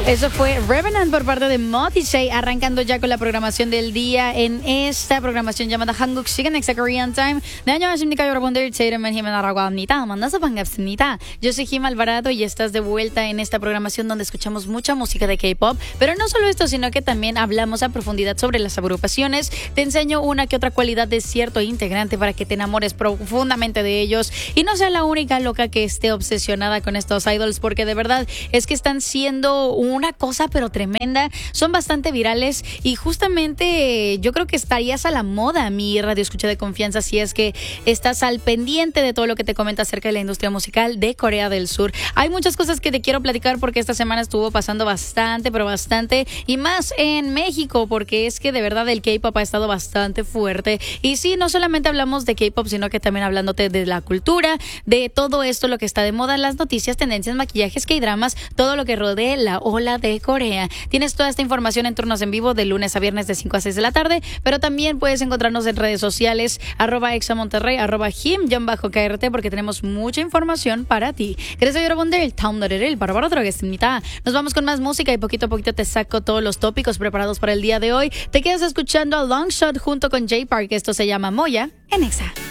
Eso fue Revenant por parte de Morrissey, arrancando ya con la programación del día en esta programación llamada 한국 시간 Nexa Korean Time. 네, 안녕하십니까 여러분들. 제 이름은 히메나라고 합니다. 만나서 반갑습니다. Yo soy Jim Alvarado y estás de vuelta en esta programación donde escuchamos mucha música de K-pop, pero no solo esto, sino que también hablamos a profundidad sobre las agrupaciones. Te enseño una que otra cualidad de cierto integrante para que te enamores profundamente de ellos y no sea la única loca que esté obsesionada con estos idols, porque de verdad es que están siendo una cosa pero tremenda, son bastante virales y justamente yo creo que estarías a la moda, mi radio escucha de confianza, si es que estás al pendiente de todo lo que te comenta acerca de la industria musical de Corea del Sur. Hay muchas cosas que te quiero platicar porque esta semana estuvo pasando bastante, pero bastante, y más en México, porque es que de verdad el K-pop ha estado bastante fuerte. Y sí, no solamente hablamos de K-pop, sino que también hablándote de la cultura, de todo esto, lo que está de moda, las noticias, tendencias, maquillajes, K-dramas, todo lo que rodea la ola de Corea. Tienes toda esta información en turnos en vivo de lunes a viernes de 5 a 6 de la tarde, pero también puedes encontrarnos en redes sociales, @examonterrey, @him_krt, porque tenemos mucha información para ti. 그래서 여러분들, 다음 노래를 바로바로 들어가겠습니다. Nos vamos con más música y poquito a poquito te saco todos los tópicos preparados para el día de hoy. Te quedas escuchando a Longshot junto con Jay Park. Esto se llama Moya en Exa.